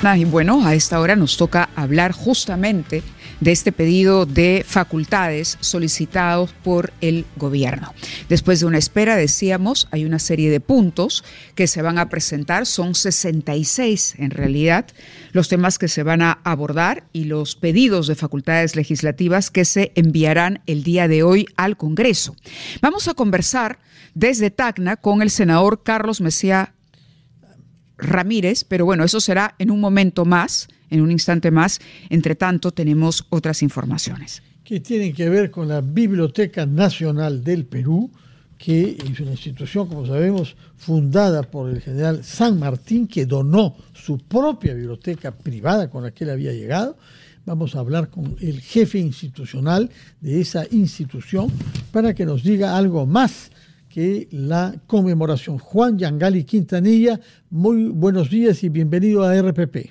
Y bueno, a esta hora nos toca hablar justamente de este pedido de facultades solicitados por el gobierno. Después de una espera, decíamos, hay una serie de puntos que se van a presentar, son 66 en realidad, los temas que se van a abordar y los pedidos de facultades legislativas que se enviarán el día de hoy al Congreso. Vamos a conversar desde Tacna con el senador Carlos Messiá Ramírez, pero bueno, eso será en un momento más, en un instante más. Entre tanto, tenemos otras informaciones. Que tienen que ver con la Biblioteca Nacional del Perú, que es una institución, como sabemos, fundada por el general San Martín, que donó su propia biblioteca privada con la que él había llegado. Vamos a hablar con el jefe institucional de esa institución para que nos diga algo más que la conmemoración. Juan Yangali Quintanilla, muy buenos días y bienvenido a RPP.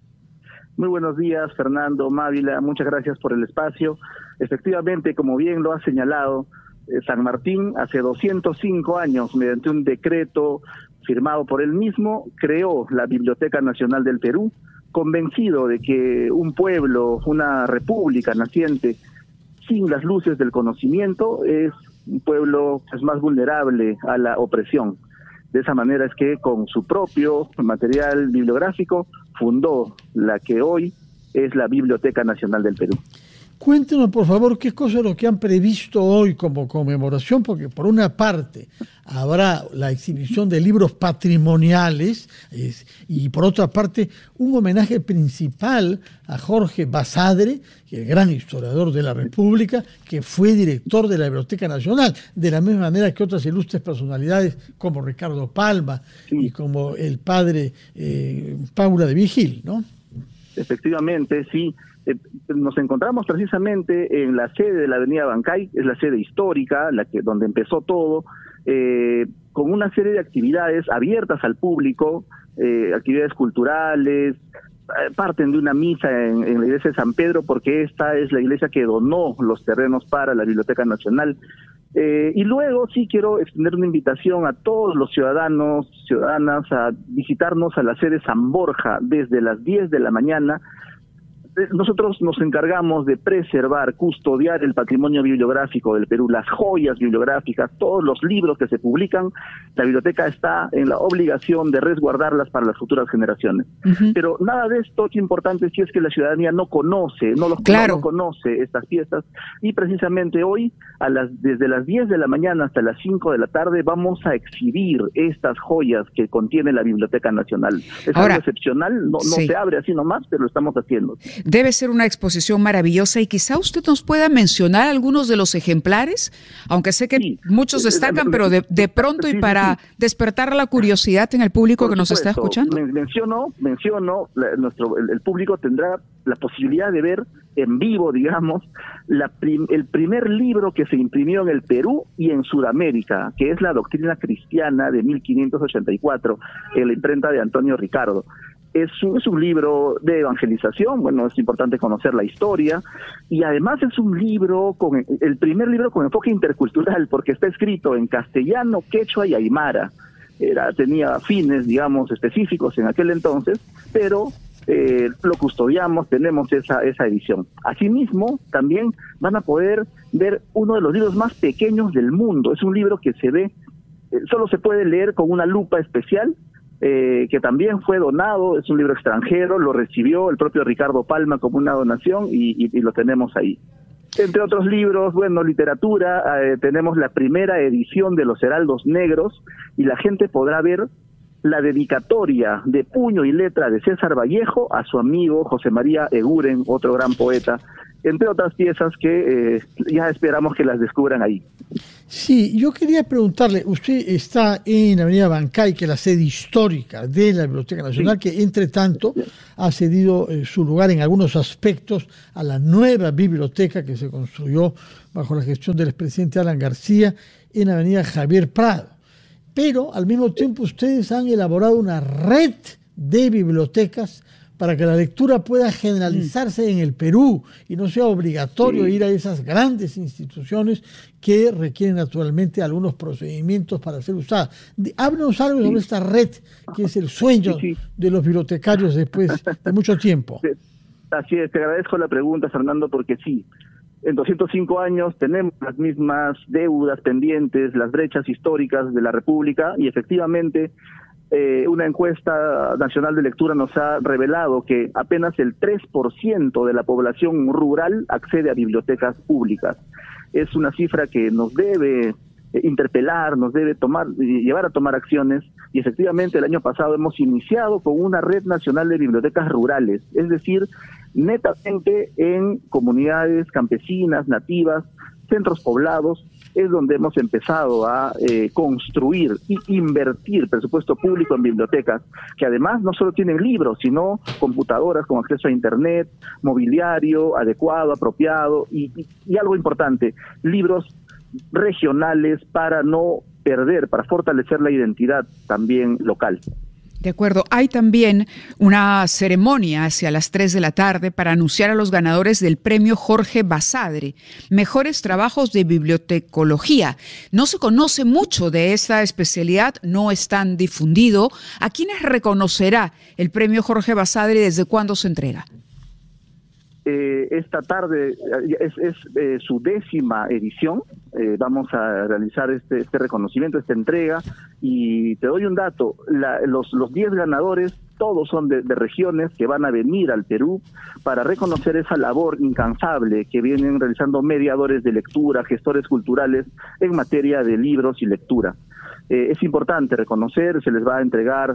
Muy buenos días, Fernando, Mávila, muchas gracias por el espacio. Efectivamente, como bien lo ha señalado, San Martín hace 205 años, mediante un decreto firmado por él mismo, creó la Biblioteca Nacional del Perú, convencido de que un pueblo, una república naciente, sin las luces del conocimiento, es un pueblo más vulnerable a la opresión. De esa manera es que con su propio material bibliográfico fundó la que hoy es la Biblioteca Nacional del Perú. Cuéntenos, por favor, qué cosa es lo que han previsto hoy como conmemoración, porque por una parte habrá la exhibición de libros patrimoniales y por otra parte un homenaje principal a Jorge Basadre, el gran historiador de la República, que fue director de la Biblioteca Nacional, de la misma manera que otras ilustres personalidades como Ricardo Palma y como el padre Paula de Vigil, ¿no? Efectivamente, sí. Nos encontramos precisamente en la sede de la Avenida Bancay, es la sede histórica, donde empezó todo, con una serie de actividades abiertas al público, actividades culturales, parten de una misa en la iglesia de San Pedro, porque esta es la iglesia que donó los terrenos para la Biblioteca Nacional. Y luego sí quiero extender una invitación a todos los ciudadanos, ciudadanas, a visitarnos a la sede San Borja desde las 10 de la mañana. Nosotros nos encargamos de preservar, custodiar el patrimonio bibliográfico del Perú, las joyas bibliográficas, todos los libros que se publican. La biblioteca está en la obligación de resguardarlas para las futuras generaciones. Pero nada de esto es importante si es que la ciudadanía no conoce, no conoce estas piezas. Y precisamente hoy, desde las 10 de la mañana hasta las 5 de la tarde, vamos a exhibir estas joyas que contiene la Biblioteca Nacional. Es algo excepcional, no se abre así nomás, pero lo estamos haciendo. Debe ser una exposición maravillosa y quizá usted nos pueda mencionar algunos de los ejemplares, aunque sé que muchos destacan, pero de pronto y para despertar la curiosidad en el público que nos está escuchando. Menciono, el público tendrá la posibilidad de ver en vivo, digamos, el primer libro que se imprimió en el Perú y en Sudamérica, que es la Doctrina Cristiana de 1584, en la imprenta de Antonio Ricardo. Es un libro de evangelización, bueno, es importante conocer la historia, y además es un libro, el primer libro con enfoque intercultural, porque está escrito en castellano, quechua y aymara. Tenía fines, digamos, específicos en aquel entonces, pero lo custodiamos, tenemos esa edición. Asimismo, también van a poder ver uno de los libros más pequeños del mundo. Es un libro que se ve, solo se puede leer con una lupa especial, que también fue donado, es un libro extranjero, lo recibió el propio Ricardo Palma como una donación y lo tenemos ahí. Entre otros libros, bueno, literatura, tenemos la primera edición de Los Heraldos Negros y la gente podrá ver la dedicatoria de puño y letra de César Vallejo a su amigo José María Eguren, otro gran poeta, entre otras piezas que ya esperamos que las descubran ahí. Sí, yo quería preguntarle, usted está en la Avenida Bancay, que es la sede histórica de la Biblioteca Nacional, que entre tanto ha cedido su lugar en algunos aspectos a la nueva biblioteca que se construyó bajo la gestión del expresidente Alan García en la Avenida Javier Prado. Pero al mismo tiempo ustedes han elaborado una red de bibliotecas para que la lectura pueda generalizarse en el Perú y no sea obligatorio ir a esas grandes instituciones que requieren naturalmente algunos procedimientos para ser usadas. Háblanos algo sobre esta red que es el sueño de los bibliotecarios después de mucho tiempo. Así es, te agradezco la pregunta, Fernando, porque sí, en 205 años tenemos las mismas deudas pendientes, las brechas históricas de la República, y efectivamente una encuesta nacional de lectura nos ha revelado que apenas el 3% de la población rural accede a bibliotecas públicas. Es una cifra que nos debe interpelar, nos debe llevar a tomar acciones, y efectivamente el año pasado hemos iniciado con una red nacional de bibliotecas rurales, es decir, netamente en comunidades campesinas, nativas, centros poblados, es donde hemos empezado a construir y invertir presupuesto público en bibliotecas, que además no solo tienen libros, sino computadoras con acceso a internet, mobiliario adecuado, apropiado, y algo importante, libros regionales para no perder, para fortalecer la identidad también local. De acuerdo. Hay también una ceremonia hacia las 3 de la tarde para anunciar a los ganadores del premio Jorge Basadre, Mejores Trabajos de Bibliotecología. No se conoce mucho de esta especialidad, no es tan difundido. ¿A quiénes reconocerá el premio Jorge Basadre y desde cuándo se entrega? Esta tarde es su 10ª edición. Vamos a realizar este reconocimiento, esta entrega, y te doy un dato: los 10 ganadores todos son de regiones que van a venir al Perú para reconocer esa labor incansable que vienen realizando mediadores de lectura, gestores culturales en materia de libros y lectura. Es importante reconocer, se les va a entregar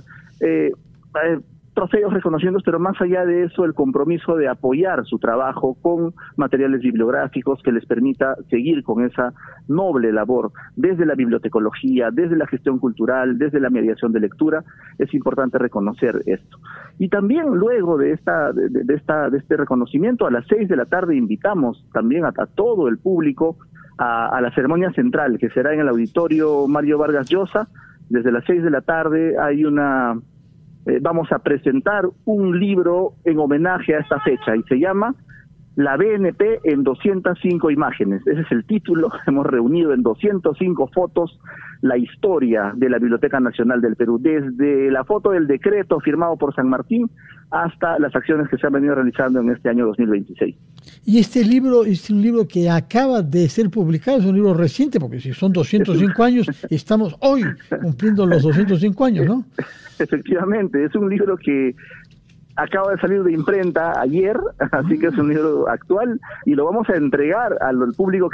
trofeos reconociendo, pero más allá de eso, el compromiso de apoyar su trabajo con materiales bibliográficos que les permita seguir con esa noble labor desde la bibliotecología, desde la gestión cultural, desde la mediación de lectura. Es importante reconocer esto. Y también luego de este reconocimiento, a las 6 de la tarde invitamos también a todo el público a la ceremonia central, que será en el auditorio Mario Vargas Llosa. Desde las 6 de la tarde vamos a presentar un libro en homenaje a esta fecha y se llama La BNP en 205 imágenes. Ese es el título. Hemos reunido en 205 fotos la historia de la Biblioteca Nacional del Perú, desde la foto del decreto firmado por San Martín hasta las acciones que se han venido realizando en este año 2026. Y este libro es un libro que acaba de ser publicado, es un libro reciente, porque si son 205 años, estamos hoy cumpliendo los 205 años, ¿no? Efectivamente, es un libro que acaba de salir de imprenta ayer, así que es un libro actual y lo vamos a entregar al público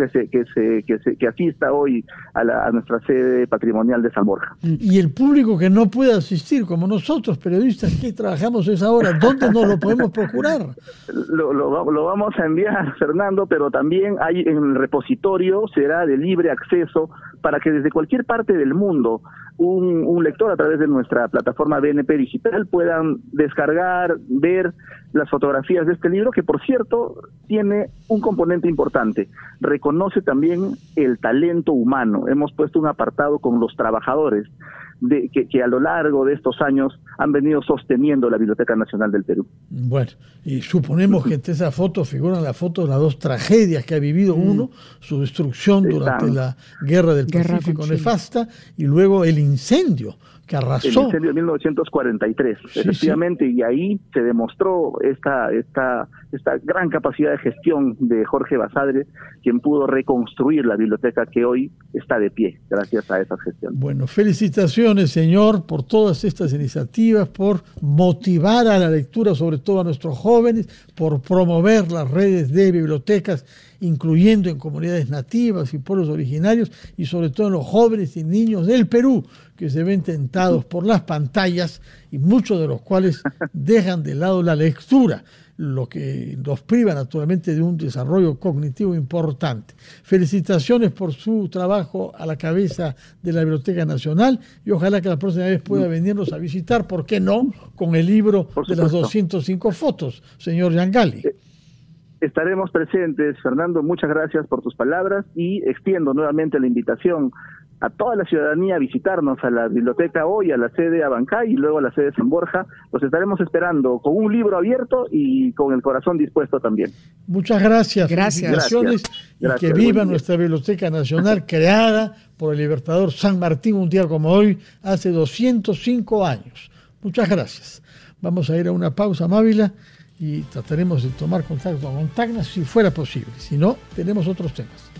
que asista hoy a nuestra sede patrimonial de San Borja. Y el público que no puede asistir, como nosotros, periodistas que trabajamos a esa hora, ¿dónde nos lo podemos procurar? Lo vamos a enviar, Fernando, pero también hay en el repositorio, será de libre acceso para que desde cualquier parte del mundo un lector a través de nuestra plataforma BNP Digital puedan descargar, ver las fotografías de este libro, que por cierto tiene un componente importante, reconoce también el talento humano. Hemos puesto un apartado con los trabajadores que a lo largo de estos años han venido sosteniendo la Biblioteca Nacional del Perú. Bueno, y suponemos que entre esas fotos figuran las fotos de las dos tragedias que ha vivido uno, su destrucción durante la Guerra del Pacífico nefasta, y luego el incendio que arrasó. El incendio de 1943, efectivamente, y ahí se demostró esta gran capacidad de gestión de Jorge Basadre, quien pudo reconstruir la biblioteca que hoy está de pie, gracias a esa gestión. Bueno, felicitaciones, señor, por todas estas iniciativas, por motivar a la lectura, sobre todo a nuestros jóvenes, por promover las redes de bibliotecas, incluyendo en comunidades nativas y pueblos originarios, y sobre todo en los jóvenes y niños del Perú, que se ven tentados por las pantallas y muchos de los cuales dejan de lado la lectura, lo que los priva naturalmente de un desarrollo cognitivo importante. Felicitaciones por su trabajo a la cabeza de la Biblioteca Nacional y ojalá que la próxima vez pueda venirnos a visitar, ¿por qué no?, con el libro de las 205 fotos, señor Yangali. Estaremos presentes, Fernando. Muchas gracias por tus palabras y extiendo nuevamente la invitación a toda la ciudadanía a visitarnos a la biblioteca hoy, a la sede Abancay y luego a la sede San Borja. Los estaremos esperando con un libro abierto y con el corazón dispuesto también. Muchas gracias. Gracias. Y que viva nuestra Biblioteca Nacional, creada por el libertador San Martín un día como hoy, hace 205 años. Muchas gracias. Vamos a ir a una pausa, Mávila, y trataremos de tomar contacto con Tacna si fuera posible. Si no, tenemos otros temas.